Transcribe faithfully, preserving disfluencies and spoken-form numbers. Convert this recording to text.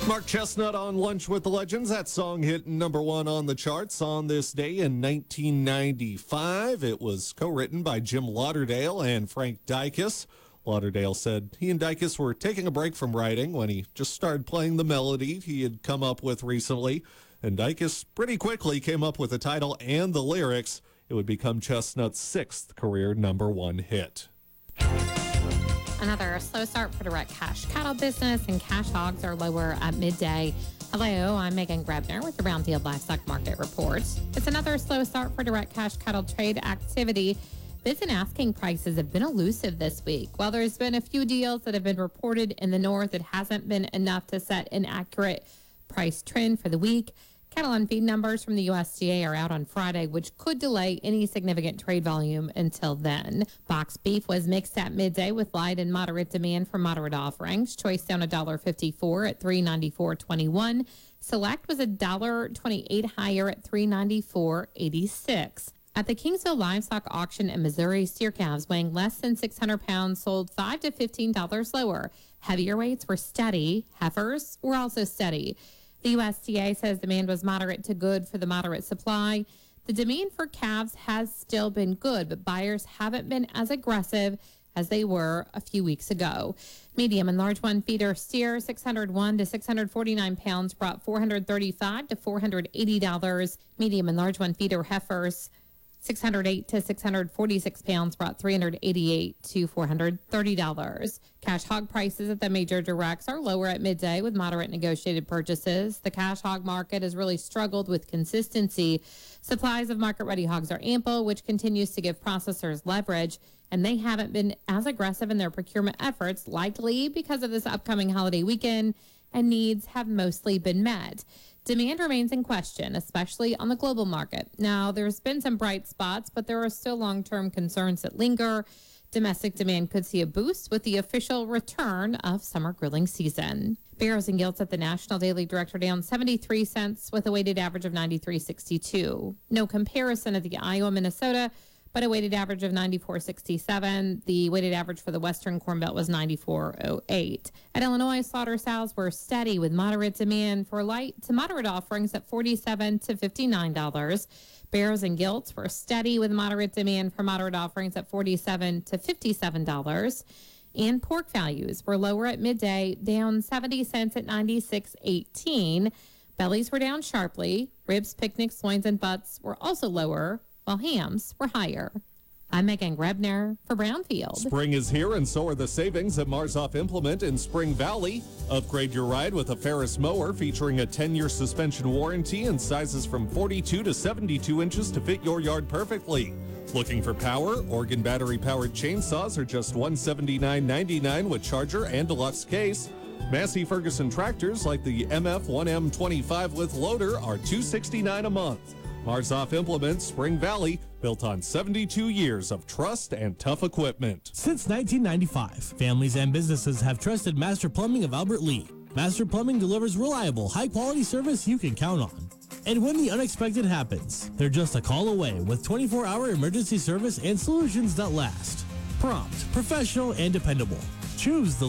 Mark Chestnut on Lunch with the Legends. That song hit number one on the charts on this day in nineteen ninety-five. It was co-written by Jim Lauderdale and Frank Dykes. Lauderdale said he and Dykes were taking a break from writing when he just started playing the melody he had come up with recently. And Dykes pretty quickly came up with the title and the lyrics. It would become Chestnut's sixth career number one hit. Another slow start for direct cash cattle business, and cash hogs are lower at midday. Hello, I'm Megan Grebner with the Brownfield Livestock Market Report. It's another slow start for direct cash cattle trade activity. Bids and asking prices have been elusive this week. While there's been a few deals that have been reported in the north, it hasn't been enough to set an accurate price trend for the week. Cattle on feed numbers from the U S D A are out on Friday, which could delay any significant trade volume until then. Box beef was mixed at midday with light and moderate demand for moderate offerings. Choice down one dollar fifty-four at three ninety-four twenty-one. Select was one dollar twenty-eight higher at three ninety-four eighty-six. At the Kingsville Livestock Auction in Missouri, steer calves weighing less than six hundred pounds sold five to fifteen dollars lower. Heavier weights were steady. Heifers were also steady. The U S D A says demand was moderate to good for the moderate supply. The demand for calves has still been good, but buyers haven't been as aggressive as they were a few weeks ago. Medium and large one feeder steer, six hundred one to six hundred forty-nine pounds, brought four hundred thirty-five to four hundred eighty dollars. Medium and large one feeder heifers, six hundred eight to six hundred forty-six pounds, brought three hundred eighty-eight to four hundred thirty dollars. Cash hog prices at the major directs are lower at midday with moderate negotiated purchases. The cash hog market has really struggled with consistency. Supplies of market-ready hogs are ample, which continues to give processors leverage, and they haven't been as aggressive in their procurement efforts, likely because of this upcoming holiday weekend, and needs have mostly been met. Demand remains in question, especially on the global market. Now, there's been some bright spots, but there are still long-term concerns that linger. Domestic demand could see a boost with the official return of summer grilling season. Barrows and Gilts at the National Daily Director down seventy-three cents with a weighted average of ninety-three sixty-two. No comparison at the Iowa, Minnesota, but a weighted average of ninety-four sixty-seven. The weighted average for the Western Corn Belt was ninety-four oh eight. At Illinois, slaughter sows were steady with moderate demand for light to moderate offerings at forty-seven to fifty-nine dollars. Barrows and Gilts were steady with moderate demand for moderate offerings at forty-seven to fifty-seven dollars. And pork values were lower at midday, down seventy cents at ninety-six eighteen. Bellies were down sharply. Ribs, picnics, loins, and butts were also lower, while hams were higher. I'm Megan Grebner for Brownfield. Spring is here, and so are the savings at Marzoff Implement in Spring Valley. Upgrade your ride with a Ferris mower featuring a ten-year suspension warranty and sizes from forty-two to seventy-two inches to fit your yard perfectly. Looking for power? Oregon battery-powered chainsaws are just one hundred seventy-nine ninety-nine with charger and deluxe case. Massey Ferguson tractors like the M F one M twenty-five with loader are two hundred sixty-nine dollars a month. Marzoff Implements, Spring Valley, built on seventy-two years of trust and tough equipment. Since nineteen ninety-five, families and businesses have trusted Master Plumbing of Albert Lea. Master Plumbing delivers reliable, high-quality service you can count on. And when the unexpected happens, they're just a call away with twenty-four hour emergency service and solutions that last. Prompt, professional, and dependable. Choose the